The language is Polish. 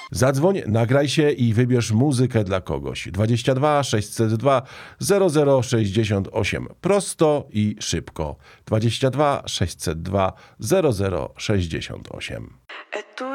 Zadzwoń, nagraj się i wybierz muzykę dla kogoś. 22 602 0068. Prosto i szybko. 22 602 0068.